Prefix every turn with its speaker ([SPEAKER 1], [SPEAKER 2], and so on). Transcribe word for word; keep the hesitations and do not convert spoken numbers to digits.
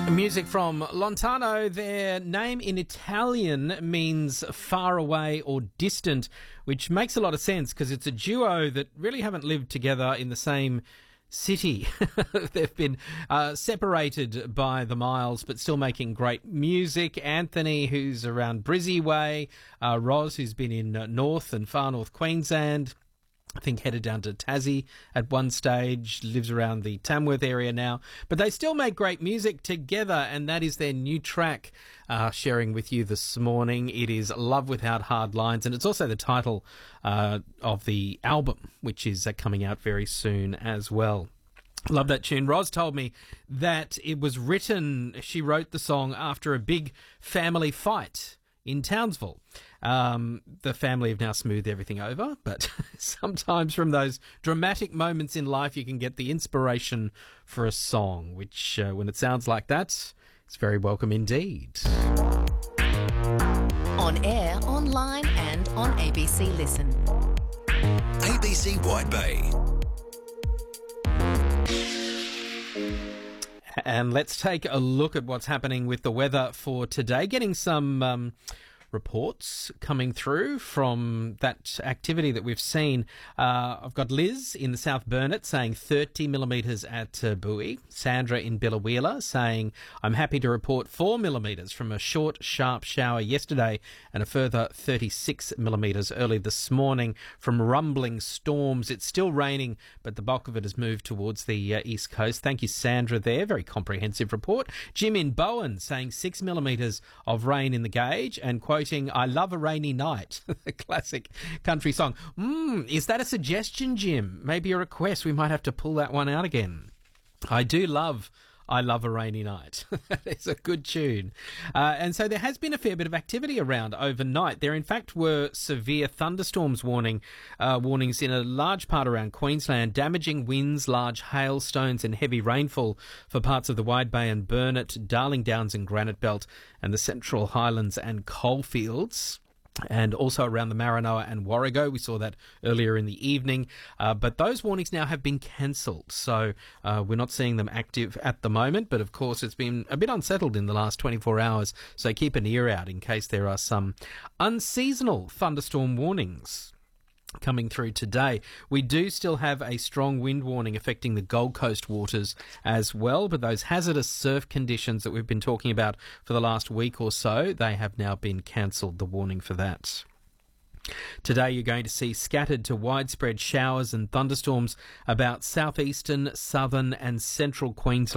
[SPEAKER 1] Music from Lontano. Their name in Italian means far away or distant, which makes a lot of sense because it's a duo that really haven't lived together in the same city. They've been uh, separated by the miles, but still making great music. Anthony, who's around Brizzy Way, uh, Roz, who's been in uh, North and Far North Queensland, I think headed down to Tassie at one stage, lives around the Tamworth area now. But they still make great music together, and that is their new track uh, sharing with you this morning. It is Love Without Hard Lines, and it's also the title uh, of the album, which is uh, coming out very soon as well. Love that tune. Roz told me that it was written, she wrote the song after a big family fight in Townsville. Um, the family have now smoothed everything over, but sometimes from those dramatic moments in life you can get the inspiration for a song, which uh, when it sounds like that, it's very welcome indeed.
[SPEAKER 2] On air, online and on A B C Listen.
[SPEAKER 3] A B C White Bay.
[SPEAKER 1] And let's take a look at what's happening with the weather for today. Getting some um, reports coming through from that activity that we've seen. Uh, I've got Liz in the South Burnett saying thirty millimetres at uh, Bowie. Sandra in Billawheeler saying, I'm happy to report four millimetres from a short, sharp shower yesterday and a further thirty-six millimetres early this morning from rumbling storms. It's still raining, but the bulk of it has moved towards the uh, east coast. Thank you, Sandra, there. Very comprehensive report. Jim in Bowen saying six millimetres of rain in the gauge and quote, I love a rainy night, the classic country song. Mm, is that a suggestion, Jim? Maybe a request? We might have to pull that one out again. I do love I Love a Rainy Night. It's a good tune. Uh, and so there has been a fair bit of activity around overnight. There, in fact, were severe thunderstorms warning uh, warnings in a large part around Queensland, damaging winds, large hailstones and heavy rainfall for parts of the Wide Bay and Burnett, Darling Downs and Granite Belt and the Central Highlands and Coalfields. And also around the Maranoa and Warrego. We saw that earlier in the evening. Uh, but those warnings now have been cancelled. So uh, we're not seeing them active at the moment. But of course, it's been a bit unsettled in the last twenty-four hours. So keep an ear out in case there are some unseasonal thunderstorm warnings coming through today. We do still have a strong wind warning affecting the Gold Coast waters as well, but those hazardous surf conditions that we've been talking about for the last week or so, they have now been cancelled, the warning for that. Today you're going to see scattered to widespread showers and thunderstorms about southeastern, southern and central Queensland.